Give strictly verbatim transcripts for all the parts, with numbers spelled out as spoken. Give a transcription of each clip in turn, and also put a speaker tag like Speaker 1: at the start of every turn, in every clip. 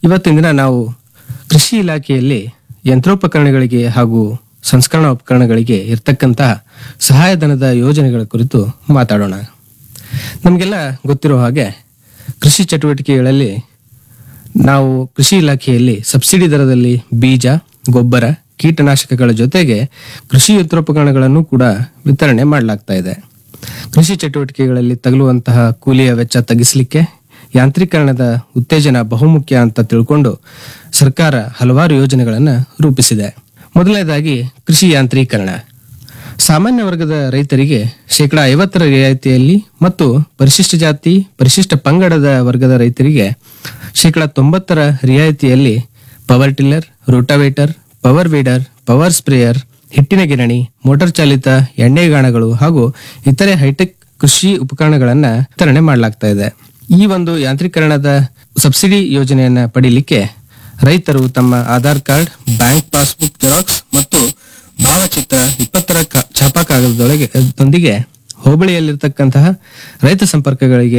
Speaker 1: ಇವತ್ತಿನ ದಿನ ನಾವು ಕೃಷಿ ಇಲಾಖೆಯಲ್ಲಿ ಯಂತ್ರೋಪಕರಣಗಳಿಗೆ ಹಾಗೂ ಸಂಸ್ಕರಣಾ ಉಪಕರಣಗಳಿಗೆ ಇರತಕ್ಕಂತಹ ಸಹಾಯಧನದ ಯೋಜನೆಗಳ ಕುರಿತು ಮಾತಾಡೋಣ. ನಮಗೆಲ್ಲ ಗೊತ್ತಿರೋ ಹಾಗೆ ಕೃಷಿ ಚಟುವಟಿಕೆಗಳಲ್ಲಿ ನಾವು ಕೃಷಿ ಇಲಾಖೆಯಲ್ಲಿ ಸಬ್ಸಿಡಿ ದರದಲ್ಲಿ ಬೀಜ, ಗೊಬ್ಬರ, ಕೀಟನಾಶಕಗಳ ಜೊತೆಗೆ ಕೃಷಿ ಯಂತ್ರೋಪಕರಣಗಳನ್ನು ಕೂಡ ವಿತರಣೆ ಮಾಡಲಾಗ್ತಾ ಇದೆ. ಕೃಷಿ ಚಟುವಟಿಕೆಗಳಲ್ಲಿ ತಗಲುವಂತಹ ಕೂಲಿಯ ವೆಚ್ಚ ತಗ್ಗಿಸಲಿಕ್ಕೆ ಯಾಂತ್ರೀಕರಣದ ಉತ್ತೇಜನ ಬಹುಮುಖ್ಯ ಅಂತ ತಿಳ್ಕೊಂಡು ಸರ್ಕಾರ ಹಲವಾರು ಯೋಜನೆಗಳನ್ನು ರೂಪಿಸಿದೆ. ಮೊದಲನೇದಾಗಿ ಕೃಷಿ ಯಾಂತ್ರೀಕರಣ. ಸಾಮಾನ್ಯ ವರ್ಗದ ರೈತರಿಗೆ ಶೇಕಡಾ ಐವತ್ತರ ರಿಯಾಯಿತಿಯಲ್ಲಿ ಮತ್ತು ಪರಿಶಿಷ್ಟ ಜಾತಿ, ಪರಿಶಿಷ್ಟ ಪಂಗಡದ ವರ್ಗದ ರೈತರಿಗೆ ಶೇಕಡಾ ತೊಂಬತ್ತರ ರಿಯಾಯಿತಿಯಲ್ಲಿ power tiller, rotavator, power weeder, power sprayer, ಹಿಟ್ಟಿನ ಗಿರಣಿ, ಮೋಟಾರ್ ಚಾಲಿತ ಎಣ್ಣೆಗಾಣಗಳು ಹಾಗೂ ಇತರೆ ಹೈಟೆಕ್ ಕೃಷಿ ಉಪಕರಣಗಳನ್ನ ವಿತರಣೆ ಮಾಡಲಾಗ್ತಾ ಇದೆ. ಈ ಒಂದು ಯಾಂತ್ರೀಕರಣದ ಸಬ್ಸಿಡಿ ಯೋಜನೆಯನ್ನ ಪಡೀಲಿಕ್ಕೆ ರೈತರು ತಮ್ಮ Aadhaar card, bank passbook xerox ಮತ್ತು ಭಾವಚಿತ್ರ ಇಪ್ಪತ್ತರ ಛಾಪಾ ಕಾಗದದೊಳಗೆ ದೊಂದಿಗೆ ಹೋಬಳಿಯಲ್ಲಿರ್ತಕ್ಕಂತಹ ರೈತ ಸಂಪರ್ಕಗಳಿಗೆ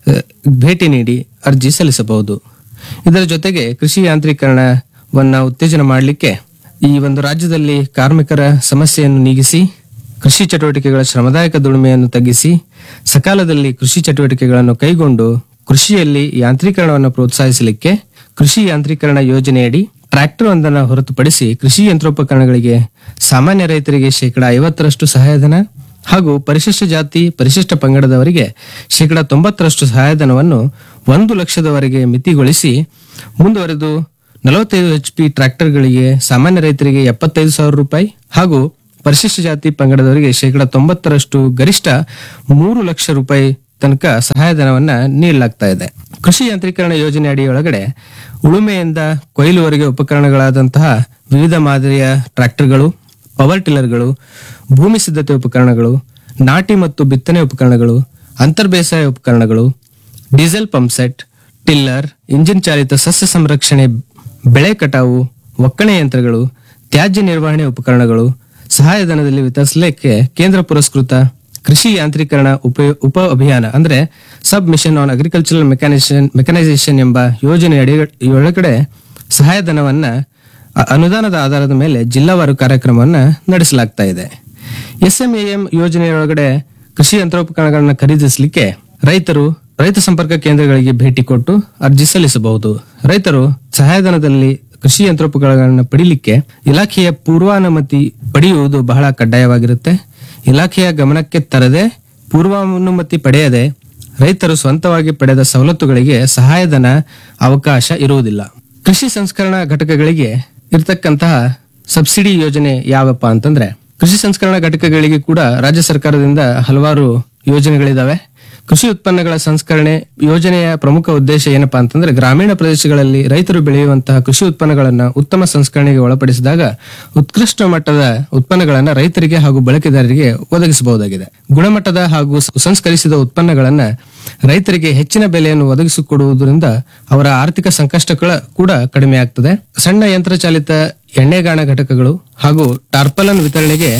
Speaker 1: ಭೇಟಿ ನೀಡಿ ಅರ್ಜಿ ಸಲ್ಲಿಸಬಹುದು. ಇದರ ಜೊತೆಗೆ ಕೃಷಿ ಯಾಂತ್ರೀಕರಣವನ್ನ ಉತ್ತೇಜನ ಮಾಡಲಿಕ್ಕೆ ಈ ಒಂದು ರಾಜ್ಯದಲ್ಲಿ ಕಾರ್ಮಿಕರ ಸಮಸ್ಯೆಯನ್ನು ನೀಗಿಸಿ, ಕೃಷಿ ಚಟುವಟಿಕೆಗಳ ಶ್ರಮದಾಯಕ ದುಡಿಮೆಯನ್ನು ತಗ್ಗಿಸಿ, ಸಕಾಲದಲ್ಲಿ ಕೃಷಿ ಚಟುವಟಿಕೆಗಳನ್ನು ಕೈಗೊಂಡು ಕೃಷಿಯಲ್ಲಿ ಯಾಂತ್ರೀಕರಣವನ್ನು ಪ್ರೋತ್ಸಾಹಿಸಲಿಕ್ಕೆ ಕೃಷಿ ಯಾಂತ್ರೀಕರಣ ಯೋಜನೆಯಡಿ ಟ್ರ್ಯಾಕ್ಟರ್ ಒಂದನ್ನು ಹೊರತುಪಡಿಸಿ ಕೃಷಿ ಯಂತ್ರೋಪಕರಣಗಳಿಗೆ ಸಾಮಾನ್ಯ ರೈತರಿಗೆ ಶೇಕಡಾ ಐವತ್ತರಷ್ಟು ಸಹಾಯಧನ ಹಾಗೂ ಪರಿಶಿಷ್ಟ ಜಾತಿ, ಪರಿಶಿಷ್ಟ ಪಂಗಡದವರಿಗೆ ಶೇಕಡಾ ತೊಂಬತ್ತರಷ್ಟು ಸಹಾಯಧನವನ್ನು ಒಂದು ಲಕ್ಷದವರೆಗೆ ಮಿತಿಗೊಳಿಸಿ ಮುಂದುವರೆದು ನಲವತ್ತೈದು ಎಚ್ ಪಿ ಟ್ರ್ಯಾಕ್ಟರ್ಗಳಿಗೆ ಸಾಮಾನ್ಯ ರೈತರಿಗೆ ಎಪ್ಪತ್ತೈದು ಸಾವಿರ ರೂಪಾಯಿ ಹಾಗೂ ಪರಿಶಿಷ್ಟ ಜಾತಿ ಪಂಗಡದವರಿಗೆ ಶೇಕಡಾ ತೊಂಬತ್ತರಷ್ಟು ಗರಿಷ್ಠ ಮೂರು ಲಕ್ಷ ರೂಪಾಯಿ ತನಕ ಸಹಾಯಧನವನ್ನ ನೀಡಲಾಗ್ತಾ ಇದೆ. ಕೃಷಿ ಯಾಂತ್ರೀಕರಣ ಯೋಜನೆ ಅಡಿಯೊಳಗಡೆ ಉಳುಮೆಯಿಂದ ಕೊಯ್ಲುವರೆಗೆ ಉಪಕರಣಗಳಾದಂತಹ ವಿವಿಧ ಮಾದರಿಯ ಟ್ರ್ಯಾಕ್ಟರ್ಗಳು, ಪವರ್ ಟಿಲ್ಲರ್ಗಳು, ಭೂಮಿ ಸಿದ್ಧತೆ ಉಪಕರಣಗಳು, ನಾಟಿ ಮತ್ತು ಬಿತ್ತನೆ ಉಪಕರಣಗಳು, ಅಂತರ್ ಬೇಸಾಯ ಉಪಕರಣಗಳು, diesel pump set, tiller, engine ಚಾಲಿತ ಸಸ್ಯ ಸಂರಕ್ಷಣೆ, ಬೆಳೆ ಕಟಾವು, ಒಕ್ಕಣೆ ಯಂತ್ರಗಳು, ತ್ಯಾಜ್ಯ ನಿರ್ವಹಣೆ ಉಪಕರಣಗಳು ಸಹಾಯಧನದಲ್ಲಿ ವಿತರಿಸಲಿಕ್ಕೆ ಕೇಂದ್ರ ಪುರಸ್ಕೃತ ಕೃಷಿ ಯಾಂತ್ರೀಕರಣ ಉಪ ಉಪ ಅಭಿಯಾನ ಅಂದ್ರೆ ಸಬ್ mission on agricultural mechanisation mechanisation ಎಂಬ ಯೋಜನೆ ಅಡಿಯೊಳಗಡೆ ಸಹಾಯಧನವನ್ನ ಅನುದಾನದ ಆಧಾರದ ಮೇಲೆ ಜಿಲ್ಲಾವಾರು ಕಾರ್ಯಕ್ರಮವನ್ನ ನಡೆಸಲಾಗ್ತಾ ಇದೆ. ಎಸ್ ಎಂ ಎ ಎಂ ಯೋಜನೆಯೊಳಗಡೆ ಕೃಷಿ ಯಂತ್ರೋಪಕರಣಗಳನ್ನ ಖರೀದಿಸಲಿಕ್ಕೆ ರೈತರು ರೈತ ಸಂಪರ್ಕ ಕೇಂದ್ರಗಳಿಗೆ ಭೇಟಿ ಕೊಟ್ಟು ಅರ್ಜಿ ಸಲ್ಲಿಸಬಹುದು. ರೈತರು ಸಹಾಯಧನದಲ್ಲಿ ಕೃಷಿ ಯಂತ್ರೋಪಕರಣಗಳನ್ನು ಪಡೀಲಿಕ್ಕೆ ಇಲಾಖೆಯ ಪೂರ್ವಾನುಮತಿ ಪಡೆಯುವುದು ಬಹಳ ಕಡ್ಡಾಯವಾಗಿರುತ್ತೆ. ಇಲಾಖೆಯ ಗಮನಕ್ಕೆ ತರದೆ, ಪೂರ್ವಾನುಮತಿ ಪಡೆಯದೆ ರೈತರು ಸ್ವಂತವಾಗಿ ಪಡೆದ ಸವಲತ್ತುಗಳಿಗೆ ಸಹಾಯಧನ ಅವಕಾಶ ಇರುವುದಿಲ್ಲ. ಕೃಷಿ ಸಂಸ್ಕರಣಾ ಘಟಕಗಳಿಗೆ ಇರತಕ್ಕಂತಹ ಸಬ್ಸಿಡಿ ಯೋಜನೆ ಯಾವಪ್ಪ ಅಂತಂದ್ರೆ, ಕೃಷಿ ಸಂಸ್ಕರಣಾ ಘಟಕಗಳಿಗೆ ಕೂಡ ರಾಜ್ಯ ಸರ್ಕಾರದಿಂದ ಹಲವಾರು ಯೋಜನೆಗಳಿದಾವೆ. ಕೃಷಿ ಉತ್ಪನ್ನಗಳ ಸಂಸ್ಕರಣೆ ಯೋಜನೆಯ ಪ್ರಮುಖ ಉದ್ದೇಶ ಏನಪ್ಪಾ ಅಂತಂದ್ರೆ, ಗ್ರಾಮೀಣ ಪ್ರದೇಶಗಳಲ್ಲಿ ರೈತರು ಬೆಳೆಯುವಂತಹ ಕೃಷಿ ಉತ್ಪನ್ನಗಳನ್ನ ಉತ್ತಮ ಸಂಸ್ಕರಣೆಗೆ ಒಳಪಡಿಸಿದಾಗ ಉತ್ಕೃಷ್ಟ ಮಟ್ಟದ ಉತ್ಪನ್ನಗಳನ್ನ ರೈತರಿಗೆ ಹಾಗೂ ಬಳಕೆದಾರರಿಗೆ ಒದಗಿಸಬಹುದಾಗಿದೆ. ಗುಣಮಟ್ಟದ ಹಾಗೂ ಸಂಸ್ಕರಿಸಿದ ಉತ್ಪನ್ನಗಳನ್ನ ರೈತರಿಗೆ ಹೆಚ್ಚಿನ ಬೆಲೆಯನ್ನು ಒದಗಿಸಿಕೊಡುವುದರಿಂದ ಅವರ ಆರ್ಥಿಕ ಸಂಕಷ್ಟಗಳ ಕೂಡ ಕಡಿಮೆ ಆಗ್ತದೆ. ಸಣ್ಣ ಯಂತ್ರ ಚಾಲಿತ ಎಣ್ಣೆಗಾಣ ಘಟಕಗಳು ಹಾಗೂ ಟಾರ್ಪಲನ್ ವಿತರಣೆಗೆ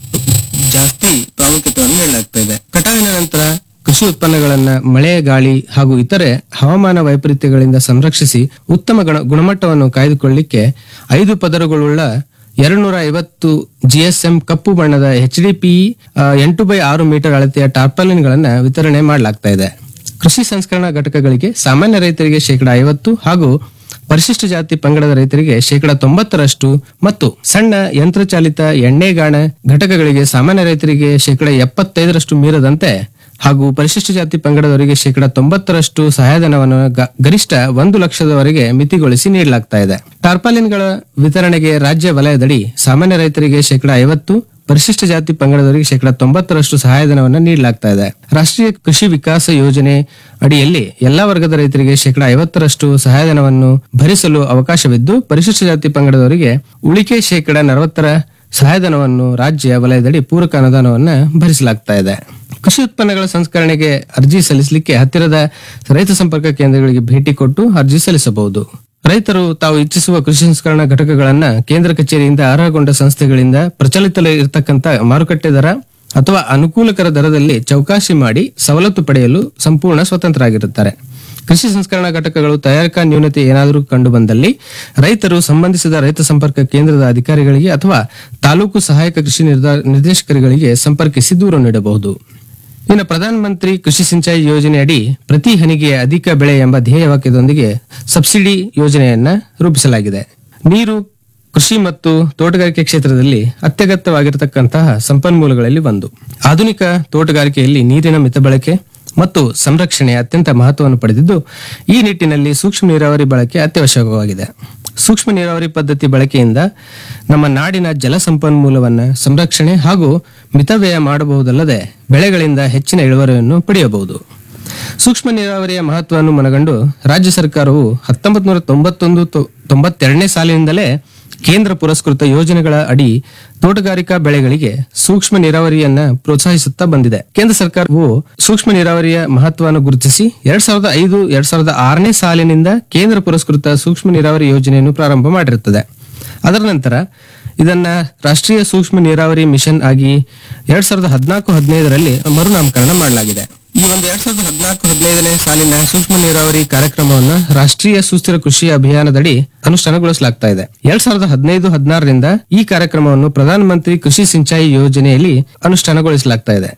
Speaker 1: ಜಾಸ್ತಿ ಪ್ರಾಮುಖ್ಯತೆಯನ್ನು ನೀಡಲಾಗ್ತಾ ಇದೆ. ಕಟಾವಿನ ನಂತರ ಕೃಷಿ ಉತ್ಪನ್ನಗಳನ್ನ ಮಳೆ, ಗಾಳಿ ಹಾಗೂ ಇತರೆ ಹವಾಮಾನ ವೈಪರೀತ್ಯಗಳಿಂದ ಸಂರಕ್ಷಿಸಿ ಉತ್ತಮ ಗುಣಮಟ್ಟವನ್ನು ಕಾಯ್ದುಕೊಳ್ಳಲಿಕ್ಕೆ ಐದು ಪದರಗಳುಳ್ಳ ಎರಡ್ನೂರ ಐವತ್ತು ಜಿಎಸ್ಎಂ ಕಪ್ಪು ಬಣ್ಣದ ಎಚ್ ಡಿ ಪಿ ಎಂಟು ಬೈ ಆರು ಮೀಟರ್ ಅಳತೆಯ ಟಾರ್ಪಾಲಿನ್ ಗಳನ್ನ ವಿತರಣೆ ಮಾಡಲಾಗ್ತಾ ಇದೆ. ಕೃಷಿ ಸಂಸ್ಕರಣಾ ಘಟಕಗಳಿಗೆ ಸಾಮಾನ್ಯ ರೈತರಿಗೆ ಶೇಕಡಾ ಐವತ್ತು ಹಾಗೂ ಪರಿಶಿಷ್ಟ ಜಾತಿ ಪಂಗಡದ ರೈತರಿಗೆ ಶೇಕಡಾ ತೊಂಬತ್ತರಷ್ಟು ಮತ್ತು ಸಣ್ಣ ಯಂತ್ರಚಾಲಿತ ಎಣ್ಣೆಗಾಣ ಘಟಕಗಳಿಗೆ ಸಾಮಾನ್ಯ ರೈತರಿಗೆ ಶೇಕಡಾ ಎಪ್ಪತ್ತೈದರಷ್ಟು ಮೀರದಂತೆ ಹಾಗೂ ಪರಿಶಿಷ್ಟ ಜಾತಿ ಪಂಗಡದವರಿಗೆ ಶೇಕಡಾ ತೊಂಬತ್ತರಷ್ಟು ಸಹಾಯಧನವನ್ನು ಗರಿಷ್ಠ ಒಂದು ಲಕ್ಷದವರೆಗೆ ಮಿತಿಗೊಳಿಸಿ ನೀಡಲಾಗ್ತಾ ಇದೆ. ಟಾರ್ಪಾಲಿನ್ಗಳ ವಿತರಣೆಗೆ ರಾಜ್ಯ ವಲಯದಡಿ ಸಾಮಾನ್ಯ ರೈತರಿಗೆ ಶೇಕಡಾ ಐವತ್ತು, ಪರಿಶಿಷ್ಟ ಜಾತಿ ಪಂಗಡದವರಿಗೆ ಶೇಕಡಾ ತೊಂಬತ್ತರಷ್ಟು ಸಹಾಯಧನವನ್ನು ನೀಡಲಾಗ್ತಾ ಇದೆ. ರಾಷ್ಟ್ರೀಯ ಕೃಷಿ ವಿಕಾಸ ಯೋಜನೆ ಅಡಿಯಲ್ಲಿ ಎಲ್ಲಾ ವರ್ಗದ ರೈತರಿಗೆ ಶೇಕಡಾ ಐವತ್ತರಷ್ಟು ಸಹಾಯಧನವನ್ನು ಭರಿಸಲು ಅವಕಾಶವಿದ್ದು, ಪರಿಶಿಷ್ಟ ಜಾತಿ ಪಂಗಡದವರಿಗೆ ಉಳಿಕೆ ಶೇಕಡಾ ನಲವತ್ತರ ಸಹಾಯಧನವನ್ನು ರಾಜ್ಯ ವಲಯದಡಿ ಪೂರಕ ಅನುದಾನವನ್ನು ಭರಿಸಲಾಗ್ತಾ ಇದೆ. ಕೃಷಿ ಉತ್ಪನ್ನಗಳ ಸಂಸ್ಕರಣೆಗೆ ಅರ್ಜಿ ಸಲ್ಲಿಸಲಿಕ್ಕೆ ಹತ್ತಿರದ ರೈತ ಸಂಪರ್ಕ ಕೇಂದ್ರಗಳಿಗೆ ಭೇಟಿ ಕೊಟ್ಟು ಅರ್ಜಿ ಸಲ್ಲಿಸಬಹುದು. ರೈತರು ತಾವು ಇಚ್ಛಿಸುವ ಕೃಷಿ ಸಂಸ್ಕರಣಾ ಘಟಕಗಳನ್ನ ಕೇಂದ್ರ ಕಚೇರಿಯಿಂದ ಅರ್ಹಗೊಂಡ ಸಂಸ್ಥೆಗಳಿಂದ ಪ್ರಚಲಿತದಲ್ಲಿ ಇರತಕ್ಕಂತ ಮಾರುಕಟ್ಟೆ ದರ ಅಥವಾ ಅನುಕೂಲಕರ ದರದಲ್ಲಿ ಚೌಕಾಶಿ ಮಾಡಿ ಸವಲತ್ತು ಪಡೆಯಲು ಸಂಪೂರ್ಣ ಸ್ವತಂತ್ರರಾಗಿರುತ್ತಾರೆ. ಕೃಷಿ ಸಂಸ್ಕರಣಾ ಘಟಕಗಳು ತಯಾರಿಕಾ ನ್ಯೂನತೆ ಏನಾದರೂ ಕಂಡು ಬಂದಲ್ಲಿ ರೈತರು ಸಂಬಂಧಿಸಿದ ರೈತ ಸಂಪರ್ಕ ಕೇಂದ್ರದ ಅಧಿಕಾರಿಗಳಿಗೆ ಅಥವಾ ತಾಲೂಕು ಸಹಾಯಕ ಕೃಷಿ ನಿರ್ದ- ನಿರ್ದೇಶಕರುಗಳಿಗೆ ಸಂಪರ್ಕಿಸಿ ದೂರು ನೀಡಬಹುದು. ಇನ್ನು ಪ್ರಧಾನ ಮಂತ್ರಿ ಕೃಷಿ ಸಿಂಚಾಯಿ ಯೋಜನೆ ಅಡಿ ಪ್ರತಿ ಹನಿಗೆ ಅಧಿಕ ಬೆಳೆ ಎಂಬ ಧ್ಯೇಯ ವಾಕ್ಯದೊಂದಿಗೆ ಸಬ್ಸಿಡಿ ಯೋಜನೆಯನ್ನ ರೂಪಿಸಲಾಗಿದೆ. ನೀರು ಕೃಷಿ ಮತ್ತು ತೋಟಗಾರಿಕೆ ಕ್ಷೇತ್ರದಲ್ಲಿ ಅತ್ಯಗತ್ಯವಾಗಿರತಕ್ಕಂತಹ ಸಂಪನ್ಮೂಲಗಳಲ್ಲಿ ಒಂದು. ಆಧುನಿಕ ತೋಟಗಾರಿಕೆಯಲ್ಲಿ ನೀರಿನ ಮಿತ ಬಳಕೆ ಮತ್ತು ಸಂರಕ್ಷಣೆ ಅತ್ಯಂತ ಮಹತ್ವವನ್ನು ಪಡೆದಿದ್ದು, ಈ ನಿಟ್ಟಿನಲ್ಲಿ ಸೂಕ್ಷ್ಮ ನೀರಾವರಿ ಬಳಕೆ ಅತ್ಯವಶ್ಯಕವಾಗಿದೆ. ಸೂಕ್ಷ್ಮ ನೀರಾವರಿ ಪದ್ಧತಿ ಬಳಕೆಯಿಂದ ನಮ್ಮ ನಾಡಿನ ಜಲ ಸಂಪನ್ಮೂಲವನ್ನು ಸಂರಕ್ಷಣೆ ಹಾಗೂ ಮಿತವ್ಯಯ ಮಾಡಬಹುದಲ್ಲದೆ ಬೆಳೆಗಳಿಂದ ಹೆಚ್ಚಿನ ಇಳುವರಿಯನ್ನು ಪಡೆಯಬಹುದು. ಸೂಕ್ಷ್ಮ ನೀರಾವರಿಯ ಮಹತ್ವವನ್ನು ಮನಗಂಡು ರಾಜ್ಯ ಸರ್ಕಾರವು ಹತ್ತೊಂಬತ್ತು ನೂರ ತೊಂಬತ್ತೊಂದು ತೊಂಬತ್ತೆರಡನೇ ಸಾಲಿನಿಂದಲೇ ಕೇಂದ್ರ ಪುರಸ್ಕೃತ ಯೋಜನೆಗಳ ಅಡಿ ತೋಟಗಾರಿಕಾ ಬೆಳೆಗಳಿಗೆ ಸೂಕ್ಷ್ಮ ನೀರಾವರಿಯನ್ನ ಪ್ರೋತ್ಸಾಹಿಸುತ್ತಾ ಬಂದಿದೆ. ಕೇಂದ್ರ ಸರ್ಕಾರವು ಸೂಕ್ಷ್ಮ ನೀರಾವರಿಯ ಮಹತ್ವವನ್ನು ಗುರುತಿಸಿ ಎರಡ್ ಸಾವಿರದ ಐದು ಎರಡ್ ಸಾವಿರದ ಆರನೇ ಸಾಲಿನಿಂದ ಕೇಂದ್ರ ಪುರಸ್ಕೃತ ಸೂಕ್ಷ್ಮ ನೀರಾವರಿ ಯೋಜನೆಯನ್ನು ಪ್ರಾರಂಭ ಮಾಡಿರುತ್ತದೆ. ಅದರ ನಂತರ ಇದನ್ನ ರಾಷ್ಟ್ರೀಯ ಸೂಕ್ಷ್ಮ ನೀರಾವರಿ ಮಿಷನ್ ಆಗಿ ಎರಡ್ ಸಾವಿರದ ಹದಿನಾಲ್ಕು ಹದಿನೈದರಲ್ಲಿ ಮರುನಾಮಕರಣ ಮಾಡಲಾಗಿದೆ. ಈ ಒಂದು ಎರಡ್ ಸಾವಿರದ ಹದಿನಾಲ್ಕು ಹದಿನೈದನೇ ಸಾಲಿನ ಸೂಕ್ಷ್ಮ ನೀರಾವರಿ ಕಾರ್ಯಕ್ರಮವನ್ನು ರಾಷ್ಟ್ರೀಯ ಸುಸ್ಥಿರ ಕೃಷಿ ಅಭಿಯಾನದಡಿ ಅನುಷ್ಠಾನಗೊಳಿಸಲಾಗ್ತಾ ಇದೆ. ಎರಡ್ ಸಾವಿರದ ಹದಿನೈದು ಹದಿನಾರರಿಂದ ಈ ಕಾರ್ಯಕ್ರಮವನ್ನು ಪ್ರಧಾನ ಮಂತ್ರಿ ಕೃಷಿ ಸಿಂಚಾಯಿ ಯೋಜನೆಯಲ್ಲಿ ಅನುಷ್ಠಾನಗೊಳಿಸಲಾಗ್ತಾ ಇದೆ.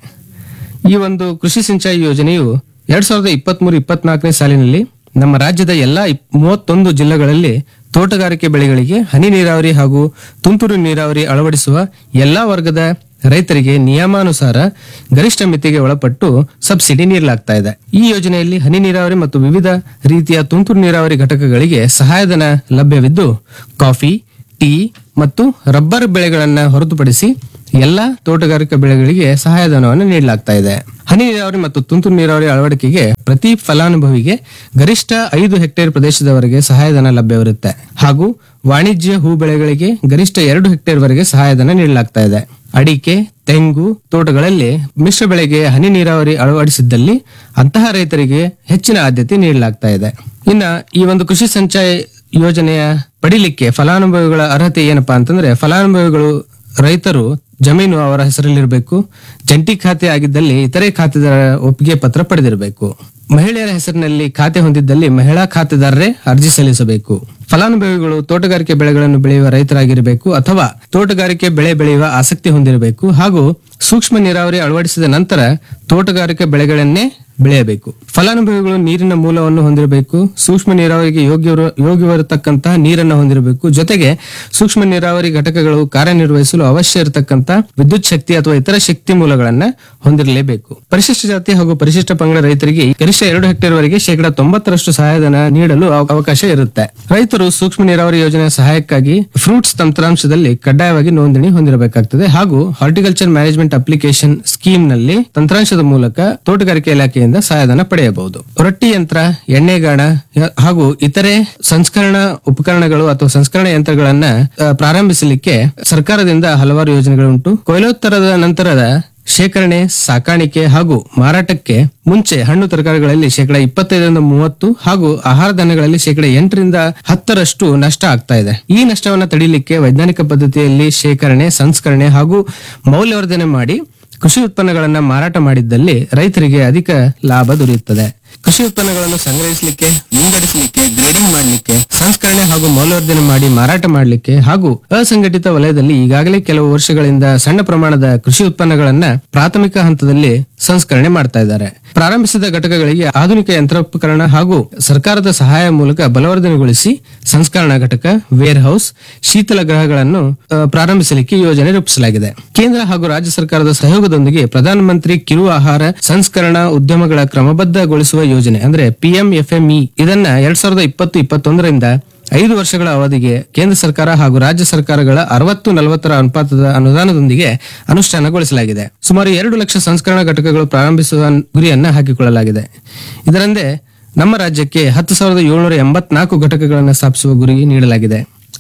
Speaker 1: ಈ ಒಂದು ಕೃಷಿ ಸಿಂಚಾಯಿ ಯೋಜನೆಯು ಎರಡ್ ಸಾವಿರದ ಇಪ್ಪತ್ತ್ ಮೂರು ಇಪ್ಪತ್ನಾಲ್ಕನೇ ಸಾಲಿನಲ್ಲಿ ನಮ್ಮ ರಾಜ್ಯದ ಎಲ್ಲಾ ಮೂವತ್ತೊಂದು ಜಿಲ್ಲೆಗಳಲ್ಲಿ ತೋಟಗಾರಿಕೆ ಬೆಳೆಗಳಿಗೆ ಹನಿ ನೀರಾವರಿ ಹಾಗೂ ತುಂತುರು ನೀರಾವರಿ ಅಳವಡಿಸುವ ಎಲ್ಲಾ ವರ್ಗದ ರೈತರಿಗೆ ನಿಯಮಾನುಸಾರ ಗರಿಷ್ಠ ಮಿತಿಗೆ ಒಳಪಟ್ಟು ಸಬ್ಸಿಡಿ ನೀಡಲಾಗ್ತಾ ಇದೆ. ಈ ಯೋಜನೆಯಲ್ಲಿ ಹನಿ ನೀರಾವರಿ ಮತ್ತು ವಿವಿಧ ರೀತಿಯ ತುಂತುರು ನೀರಾವರಿ ಘಟಕಗಳಿಗೆ ಸಹಾಯಧನ ಲಭ್ಯವಿದ್ದು, ಕಾಫಿ, ಟೀ ಮತ್ತು ರಬ್ಬರ್ ಬೆಳೆಗಳನ್ನ ಹೊರತುಪಡಿಸಿ ಎಲ್ಲಾ ತೋಟಗಾರಿಕಾ ಬೆಳೆಗಳಿಗೆ ಸಹಾಯಧನವನ್ನು ನೀಡಲಾಗ್ತಾ ಇದೆ. ಹನಿ ನೀರಾವರಿ ಮತ್ತು ತುಂತುರು ನೀರಾವರಿ ಅಳವಡಿಕೆಗೆ ಪ್ರತಿ ಫಲಾನುಭವಿಗೆ ಗರಿಷ್ಠ ಐದು ಹೆಕ್ಟೇರ್ ಪ್ರದೇಶದವರೆಗೆ ಸಹಾಯಧನ ಲಭ್ಯವಿರುತ್ತೆ ಹಾಗೂ ವಾಣಿಜ್ಯ ಹೂ ಬೆಳೆಗಳಿಗೆ ಗರಿಷ್ಠ ಎರಡು ಹೆಕ್ಟೇರ್ ವರೆಗೆ ಸಹಾಯಧನ ನೀಡಲಾಗ್ತಾ ಇದೆ. ಅಡಿಕೆ, ತೆಂಗು ತೋಟಗಳಲ್ಲಿ ಮಿಶ್ರ ಬೆಳೆಗೆ ಹನಿ ನೀರಾವರಿ ಅಳವಡಿಸಿದ್ದಲ್ಲಿ ಅಂತಹ ರೈತರಿಗೆ ಹೆಚ್ಚಿನ ಆದ್ಯತೆ ನೀಡಲಾಗ್ತಾ ಇದೆ. ಇನ್ನ ಈ ಒಂದು ಕೃಷಿ ಸಂಚಾಯ ಯೋಜನೆಯ ಪಡಿಲಿಕ್ಕೆ ಫಲಾನುಭವಿಗಳ ಅರ್ಹತೆ ಏನಪ್ಪಾ ಅಂತಂದ್ರೆ, ಫಲಾನುಭವಿಗಳು ರೈತರು ಜಮೀನು ಅವರ ಹೆಸರಲ್ಲಿರಬೇಕು. ಜಂಟಿ ಖಾತೆ ಆಗಿದ್ದಲ್ಲಿ ಇತರೆ ಖಾತೆದಾರ ಒಪ್ಪಿಗೆ ಪತ್ರ ಪಡೆದಿರಬೇಕು. ಮಹಿಳೆಯರ ಹೆಸರಿನಲ್ಲಿ ಖಾತೆ ಹೊಂದಿದ್ದಲ್ಲಿ ಮಹಿಳಾ ಖಾತೆದಾರರೇ ಅರ್ಜಿ ಸಲ್ಲಿಸಬೇಕು. ಫಲಾನುಭವಿಗಳು ತೋಟಗಾರಿಕೆ ಬೆಳೆಗಳನ್ನು ಬೆಳೆಯುವ ರೈತರಾಗಿರಬೇಕು ಅಥವಾ ತೋಟಗಾರಿಕೆ ಬೆಳೆ ಬೆಳೆಯುವ ಆಸಕ್ತಿ ಹೊಂದಿರಬೇಕು ಹಾಗೂ ಸೂಕ್ಷ್ಮ ನೀರಾವರಿ ಅಳವಡಿಸಿದ ನಂತರ ತೋಟಗಾರಿಕೆ ಬೆಳೆಗಳನ್ನೇ ಬೆಳೆಯಬೇಕು. ಫಲಾನುಭವಿಗಳು ನೀರಿನ ಮೂಲವನ್ನು ಹೊಂದಿರಬೇಕು. ಸೂಕ್ಷ್ಮ ನೀರಾವರಿಗೆ ಯೋಗ್ಯ ಯೋಗ್ಯವಿರತಕ್ಕಂತಹ ನೀರನ್ನು ಹೊಂದಿರಬೇಕು. ಜೊತೆಗೆ ಸೂಕ್ಷ್ಮ ನೀರಾವರಿ ಘಟಕಗಳು ಕಾರ್ಯನಿರ್ವಹಿಸಲು ಅವಶ್ಯ ಇರತಕ್ಕಂತ ವಿದ್ಯುತ್ ಶಕ್ತಿ ಅಥವಾ ಇತರ ಶಕ್ತಿ ಮೂಲಗಳನ್ನ ಹೊಂದಿರಲೇಬೇಕು. ಪರಿಶಿಷ್ಟ ಜಾತಿ ಹಾಗೂ ಪರಿಶಿಷ್ಟ ಪಂಗಡ ರೈತರಿಗೆ ಗರಿಷ್ಠ ಎರಡು ಹೆಕ್ಟೇರ್ ವರೆಗೆ ಶೇಕಡಾ ತೊಂಬತ್ತರಷ್ಟು ಸಹಾಯಧನ ನೀಡಲು ಅವ- ಅವಕಾಶ ಇರುತ್ತೆ. ರೈತರು ಸೂಕ್ಷ್ಮ ನೀರಾವರಿ ಯೋಜನೆಯ ಸಹಾಯಕ್ಕಾಗಿ ಫ್ರೂಟ್ಸ್ ತಂತ್ರಾಂಶದಲ್ಲಿ ಕಡ್ಡಾಯವಾಗಿ ನೋಂದಣಿ ಹೊಂದಿರಬೇಕಾಗುತ್ತದೆ ಹಾಗೂ ಹಾರ್ಟಿಕಲ್ಚರ್ ಮ್ಯಾನೇಜ್ಮೆಂಟ್ ಅಪ್ಲಿಕೇಶನ್ ಸ್ಕೀಮ್ ನಲ್ಲಿ ತಂತ್ರಾಂಶದ ಮೂಲಕ ತೋಟಗಾರಿಕೆ ಇಲಾಖೆಯಿಂದ ಸಹಾಯಧನ ಪಡೆಯಬಹುದು. ರೊಟ್ಟಿ ಯಂತ್ರ, ಎಣ್ಣೆಗಾಣ ಹಾಗೂ ಇತರೆ ಸಂಸ್ಕರಣಾ ಉಪಕರಣಗಳು ಅಥವಾ ಸಂಸ್ಕರಣಾ ಯಂತ್ರಗಳನ್ನ ಆ, ಪ್ರಾರಂಭಿಸಲಿಕ್ಕೆ ಸರ್ಕಾರದಿಂದ ಹಲವಾರು ಯೋಜನೆಗಳುಂಟು. ಕೊಯ್ಲೋತ್ತರದ ನಂತರದ ಶೇಖರಣೆ, ಸಾಕಾಣಿಕೆ ಹಾಗೂ ಮಾರಾಟಕ್ಕೆ ಮುಂಚೆ ಹಣ್ಣು ತರಕಾರಿಗಳಲ್ಲಿ ಶೇಕಡಾ ಇಪ್ಪತ್ತೈದರಿಂದ ಮೂವತ್ತು ಹಾಗೂ ಆಹಾರ ಧಾನ್ಯಗಳಲ್ಲಿ ಶೇಕಡಾ ಎಂಟರಿಂದ ಹತ್ತರಷ್ಟು ನಷ್ಟ ಆಗ್ತಾ ಇದೆ. ಈ ನಷ್ಟವನ್ನು ತಡೆಯಲಿಕ್ಕೆ ವೈಜ್ಞಾನಿಕ ಪದ್ಧತಿಯಲ್ಲಿ ಶೇಖರಣೆ, ಸಂಸ್ಕರಣೆ ಹಾಗೂ ಮೌಲ್ಯವರ್ಧನೆ ಮಾಡಿ ಕೃಷಿ ಉತ್ಪನ್ನಗಳನ್ನ ಮಾರಾಟ ಮಾಡಿದ್ದಲ್ಲಿ ರೈತರಿಗೆ ಅಧಿಕ ಲಾಭ ದೊರೆಯುತ್ತದೆ. ಕೃಷಿ ಉತ್ಪನ್ನಗಳನ್ನು ಸಂಗ್ರಹಿಸಲಿಕ್ಕೆ, ವಿಂಗಡಿಸಲಿಕ್ಕೆ, ಗ್ರೇಡಿಂಗ್ ಮಾಡಲಿಕ್ಕೆ, ಸಂಸ್ಕರಣೆ ಹಾಗೂ ಮೌಲ್ಯವರ್ಧನೆ ಮಾಡಿ ಮಾರಾಟ ಮಾಡಲಿಕ್ಕೆ ಹಾಗೂ ಅಸಂಘಟಿತ ವಲಯದಲ್ಲಿ ಈಗಾಗಲೇ ಕೆಲವು ವರ್ಷಗಳಿಂದ ಸಣ್ಣ ಪ್ರಮಾಣದ ಕೃಷಿ ಉತ್ಪನ್ನಗಳನ್ನ ಪ್ರಾಥಮಿಕ ಹಂತದಲ್ಲಿ ಸಂಸ್ಕರಣೆ ಮಾಡ್ತಾ ಇದ್ದಾರೆ. ಪ್ರಾರಂಭಿಸಿದ ಘಟಕಗಳಿಗೆ ಆಧುನಿಕ ಯಂತ್ರೋಪಕರಣ ಹಾಗೂ ಸರ್ಕಾರದ ಸಹಾಯ ಮೂಲಕ ಬಲವರ್ಧನೆಗೊಳಿಸಿ ಸಂಸ್ಕರಣಾ ಘಟಕ, ವೇರ್ ಹೌಸ್, ಶೀತಲ ಗೃಹಗಳನ್ನು ಆ, ಪ್ರಾರಂಭಿಸಲಿಕ್ಕೆ ಯೋಜನೆ ರೂಪಿಸಲಾಗಿದೆ. ಕೇಂದ್ರ ಹಾಗೂ ರಾಜ್ಯ ಸರ್ಕಾರದ ಸಹಯೋಗದೊಂದಿಗೆ ಪ್ರಧಾನಮಂತ್ರಿ ಕಿರು ಆಹಾರ ಸಂಸ್ಕರಣಾ ಉದ್ಯಮಗಳ ಕ್ರಮಬದ್ಧಗೊಳಿಸುವ ಯೋಜನೆ ಅಂದ್ರೆ ಪಿಎಂ ಎಫ್ಎಂಇ ಇದನ್ನ ಎರಡ್ ಸಾವಿರದ ಇಪ್ಪತ್ತು ಇಪ್ಪತ್ತೊಂದರಿಂದ ಐದು ವರ್ಷಗಳ ಅವಧಿಗೆ ಕೇಂದ್ರ ಸರ್ಕಾರ ಹಾಗೂ ರಾಜ್ಯ ಸರ್ಕಾರಗಳ ಅರವತ್ತು ನಲವತ್ತರ ಅನುಪಾತದ ಅನುದಾನದೊಂದಿಗೆ ಅನುಷ್ಠಾನಗೊಳಿಸಲಾಗಿದೆ. ಸುಮಾರು ಎರಡು ಲಕ್ಷ ಸಂಸ್ಕರಣಾ ಘಟಕಗಳು ಪ್ರಾರಂಭಿಸುವ ಗುರಿಯನ್ನ ಹಾಕಿಕೊಳ್ಳಲಾಗಿದೆ. ಇದರಂತೆ ನಮ್ಮ ರಾಜ್ಯಕ್ಕೆ ಹತ್ತು ಸಾವಿರದ ಏಳ್ನೂರ ಎಂಬತ್ನಾಲ್ಕು ಘಟಕಗಳನ್ನು ಸ್ಥಾಪಿಸುವ ಗುರಿ ನೀಡಲಾಗಿದೆ.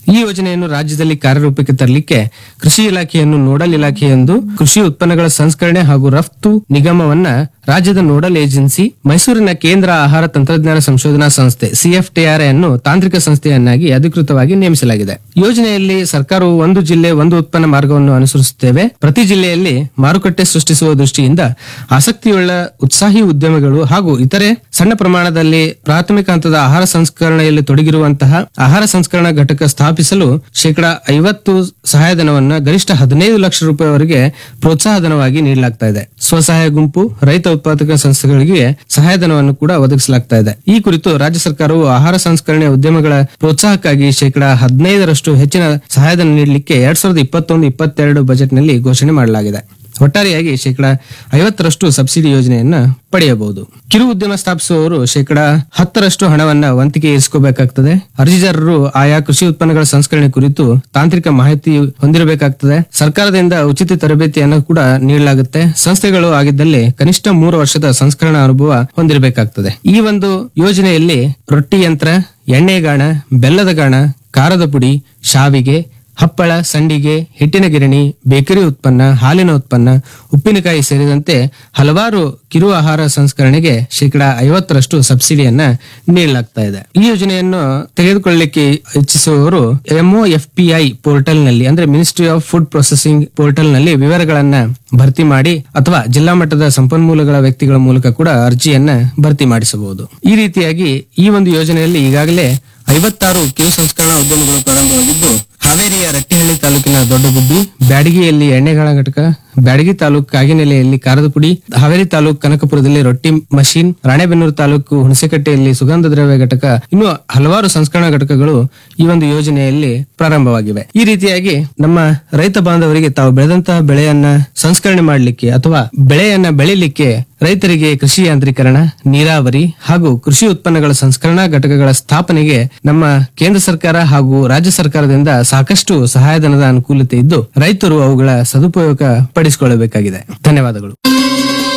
Speaker 1: ಈ ಯೋಜನೆಯನ್ನು ರಾಜ್ಯದಲ್ಲಿ ಕಾರ್ಯರೂಪಕ್ಕೆ ತರಲಿಕ್ಕೆ ಕೃಷಿ ಇಲಾಖೆಯನ್ನು ನೋಡಲ್ ಇಲಾಖೆ ಎಂದು ಕೃಷಿ ಉತ್ಪನ್ನಗಳ ಸಂಸ್ಕರಣೆ ಹಾಗೂ ರಫ್ತು ನಿಗಮವನ್ನ ರಾಜ್ಯದ ನೋಡಲ್ ಏಜೆನ್ಸಿ ಮೈಸೂರಿನ ಕೇಂದ್ರ ಆಹಾರ ತಂತ್ರಜ್ಞಾನ ಸಂಶೋಧನಾ ಸಂಸ್ಥೆ ಸಿಎಫ್ಟಿಆರ್ಐ ಅನ್ನು ತಾಂತ್ರಿಕ ಸಂಸ್ಥೆಯನ್ನಾಗಿ ಅಧಿಕೃತವಾಗಿ ನೇಮಿಸಲಾಗಿದೆ. ಯೋಜನೆಯಲ್ಲಿ ಸರ್ಕಾರವು ಒಂದು ಜಿಲ್ಲೆ ಒಂದು ಉತ್ಪನ್ನ ಮಾರ್ಗವನ್ನು ಅನುಸರಿಸುತ್ತೇವೆ. ಪ್ರತಿ ಜಿಲ್ಲೆಯಲ್ಲಿ ಮಾರುಕಟ್ಟೆ ಸೃಷ್ಟಿಸುವ ದೃಷ್ಟಿಯಿಂದ ಆಸಕ್ತಿಯುಳ್ಳ ಉತ್ಸಾಹಿ ಉದ್ಯಮಿಗಳು ಹಾಗೂ ಇತರೆ ಸಣ್ಣ ಪ್ರಮಾಣದಲ್ಲಿ ಪ್ರಾಥಮಿಕ ಹಂತದ ಆಹಾರ ಸಂಸ್ಕರಣೆಯಲ್ಲಿ ತೊಡಗಿರುವಂತಹ ಆಹಾರ ಸಂಸ್ಕರಣಾ ಘಟಕ ಸ್ಥಾಪಿಸಲು ಶೇಕಡಾ ಐವತ್ತು ಸಹಾಯಧನವನ್ನು ಗರಿಷ್ಠ ಹದಿನೈದು ಲಕ್ಷ ರೂಪಾಯಿವರೆಗೆ ಪ್ರೋತ್ಸಾಹಧನವಾಗಿ ನೀಡಲಾಗ್ತಾ ಇದೆ. ಸ್ವಸಹಾಯ ಗುಂಪು, ರೈತ ಉತ್ಪಾದಕ ಸಂಸ್ಥೆಗಳಿಗೆ ಸಹಾಯಧನವನ್ನು ಕೂಡ ಒದಗಿಸಲಾಗ್ತಾ ಇದೆ. ಈ ಕುರಿತು ರಾಜ್ಯ ಸರ್ಕಾರವು ಆಹಾರ ಸಂಸ್ಕರಣೆ ಉದ್ಯಮಗಳ ಪ್ರೋತ್ಸಾಹಕ್ಕಾಗಿ ಶೇಕಡಾ ಹದಿನೈದರಷ್ಟು ಹೆಚ್ಚಿನ ಸಹಾಯಧನ ನೀಡಲಿಕ್ಕೆ ಎರಡ್ ಸಾವಿರದ ಇಪ್ಪತ್ತೊಂದು ಇಪ್ಪತ್ತೆರಡು ಬಜೆಟ್ನಲ್ಲಿ ಘೋಷಣೆ ಮಾಡಲಾಗಿದೆ. ಒಟ್ಟಾರೆಯಾಗಿ ಶೇಕಡಾ ಐವತ್ತರಷ್ಟು ಸಬ್ಸಿಡಿ ಯೋಜನೆಯನ್ನ ಪಡೆಯಬಹುದು. ಕಿರು ಉದ್ಯಮ ಸ್ಥಾಪಿಸುವವರು ಶೇಕಡಾ ಹತ್ತರಷ್ಟು ಹಣವನ್ನ ವಂತಿಗೆ ಇರಿಸಿಕೋಬೇಕಾಗ್ತದೆ. ಅರ್ಜಿದಾರರು ಆಯಾ ಕೃಷಿ ಉತ್ಪನ್ನಗಳ ಸಂಸ್ಕರಣೆ ಕುರಿತು ತಾಂತ್ರಿಕ ಮಾಹಿತಿ ಹೊಂದಿರಬೇಕಾಗ್ತದೆ. ಸರ್ಕಾರದಿಂದ ಉಚಿತ ತರಬೇತಿಯನ್ನು ಕೂಡ ನೀಡಲಾಗುತ್ತೆ. ಸಂಸ್ಥೆಗಳು ಆಗಿದ್ದಲ್ಲಿ ಕನಿಷ್ಠ ಮೂರು ವರ್ಷದ ಸಂಸ್ಕರಣಾ ಅನುಭವ ಹೊಂದಿರಬೇಕಾಗ್ತದೆ. ಈ ಒಂದು ಯೋಜನೆಯಲ್ಲಿ ರೊಟ್ಟಿ ಯಂತ್ರ, ಎಣ್ಣೆಗಾಣ, ಬೆಲ್ಲದ ಗಾಣ, ಖಾರದ ಪುಡಿ, ಶಾವಿಗೆ, ಹಪ್ಪಳ, ಸಂಡಿಗೆ, ಹಿಟ್ಟಿನ ಗಿರಣಿ, ಬೇಕರಿ ಉತ್ಪನ್ನ, ಹಾಲಿನ ಉತ್ಪನ್ನ, ಉಪ್ಪಿನಕಾಯಿ ಸೇರಿದಂತೆ ಹಲವಾರು ಕಿರು ಆಹಾರ ಸಂಸ್ಕರಣೆಗೆ ಶೇಕಡಾ ಐವತ್ತರಷ್ಟು ಸಬ್ಸಿಡಿಯನ್ನ ನೀಡಲಾಗ್ತಾ ಇದೆ. ಈ ಯೋಜನೆಯನ್ನು ತೆಗೆದುಕೊಳ್ಳಲಿಕ್ಕೆ ಇಚ್ಛಿಸುವವರು ಎಂಒಎಫ್ಪಿಐ ಪೋರ್ಟಲ್ ನಲ್ಲಿ ಅಂದ್ರೆ ministry of food processing portal ನಲ್ಲಿ ವಿವರಗಳನ್ನ ಭರ್ತಿ ಮಾಡಿ ಅಥವಾ ಜಿಲ್ಲಾ ಮಟ್ಟದ ಸಂಪನ್ಮೂಲಗಳ ವ್ಯಕ್ತಿಗಳ ಮೂಲಕ ಕೂಡ ಅರ್ಜಿಯನ್ನ ಭರ್ತಿ ಮಾಡಿಸಬಹುದು. ಈ ರೀತಿಯಾಗಿ ಈ ಒಂದು ಯೋಜನೆಯಲ್ಲಿ ಈಗಾಗಲೇ ಐವತ್ತಾರು ಕಿರು ಸಂಸ್ಕರಣಾ ಉದ್ಯಮಗಳು ಪ್ರಾರಂಭವಾಗಿದ್ದು ಹಾವೇರಿಯ ರಟ್ಟಿಹಳ್ಳಿ ತಾಲೂಕಿನ ದೊಡ್ಡಗುಬ್ಬಿ, ಬ್ಯಾಡಗಿಯಲ್ಲಿ ಎಣ್ಣೆಗಾಣ ಘಟಕ, ಬ್ಯಾಡಗಿ ತಾಲೂಕು ಕಾಗಿನೆಲೆಯಲ್ಲಿ ಖಾರದ ಪುಡಿ, ಹಾವೇರಿ ತಾಲೂಕು ಕನಕಪುರದಲ್ಲಿ ರೊಟ್ಟಿ ಮಷೀನ್, ರಾಣೆಬೆನ್ನೂರು ತಾಲೂಕು ಹುಣಸೆಕಟ್ಟೆಯಲ್ಲಿ ಸುಗಂಧ ದ್ರವ್ಯ ಘಟಕ, ಇನ್ನು ಹಲವಾರು ಸಂಸ್ಕರಣಾ ಘಟಕಗಳು ಈ ಒಂದು ಯೋಜನೆಯಲ್ಲಿ ಪ್ರಾರಂಭವಾಗಿವೆ. ಈ ರೀತಿಯಾಗಿ ನಮ್ಮ ರೈತ ಬಾಂಧವರಿಗೆ ತಾವು ಬೆಳೆದಂತಹ ಬೆಳೆಯನ್ನ ಸಂಸ್ಕರಣೆ ಮಾಡಲಿಕ್ಕೆ ಅಥವಾ ಬೆಳೆಯನ್ನ ಬೆಳಿಲಿಕ್ಕೆ ರೈತರಿಗೆ ಕೃಷಿ ಯಾಂತ್ರೀಕರಣ, ನೀರಾವರಿ ಹಾಗೂ ಕೃಷಿ ಉತ್ಪನ್ನಗಳ ಸಂಸ್ಕರಣಾ ಘಟಕಗಳ ಸ್ಥಾಪನೆಗೆ ನಮ್ಮ ಕೇಂದ್ರ ಸರ್ಕಾರ ಹಾಗೂ ರಾಜ್ಯ ಸರ್ಕಾರದಿಂದ ಸಾಕಷ್ಟು ಸಹಾಯಧನದ ಅನುಕೂಲತೆ ಇದ್ದು ರೈತರು ಅವುಗಳ ಸದುಪಯೋಗ ಪಡಿಸಿಕೊಳ್ಳಬೇಕಾಗಿದೆ. ಧನ್ಯವಾದಗಳು.